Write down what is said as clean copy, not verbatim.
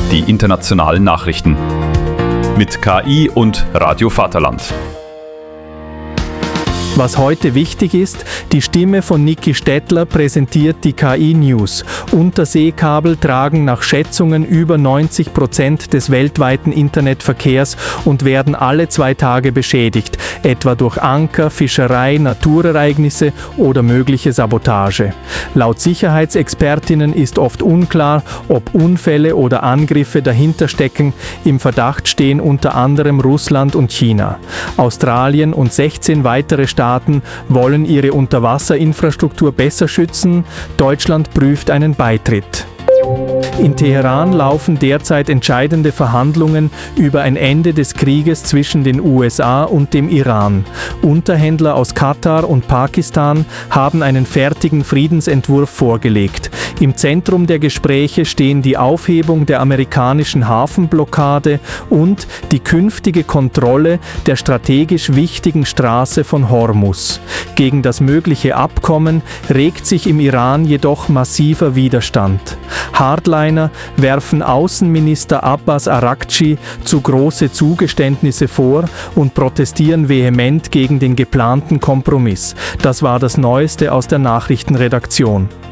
die internationalen Nachrichten. Mit KI und Radio Vaterland. Was heute wichtig ist, die Stimme von Niki Stettler präsentiert die KI-News. Unterseekabel tragen nach Schätzungen über 90% des weltweiten Internetverkehrs und werden alle 2 Tage beschädigt, etwa durch Anker, Fischerei, Naturereignisse oder mögliche Sabotage. Laut Sicherheitsexpertinnen ist oft unklar, ob Unfälle oder Angriffe dahinter stecken. Im Verdacht stehen unter anderem Russland und China. Australien und 16 weitere Staaten wollen ihre Unterwasserinfrastruktur besser schützen. Deutschland prüft einen Beitritt. In Teheran laufen derzeit entscheidende Verhandlungen über ein Ende des Krieges zwischen den USA und dem Iran. Unterhändler aus Katar und Pakistan haben einen fertigen Friedensentwurf vorgelegt. Im Zentrum der Gespräche stehen die Aufhebung der amerikanischen Hafenblockade und die künftige Kontrolle der strategisch wichtigen Straße von Hormuz. Gegen das mögliche Abkommen regt sich im Iran jedoch massiver Widerstand. Hardliner werfen Außenminister Abbas Araghchi zu große Zugeständnisse vor und protestieren vehement gegen den geplanten Kompromiss. Das war das Neueste aus der Nachrichtenredaktion.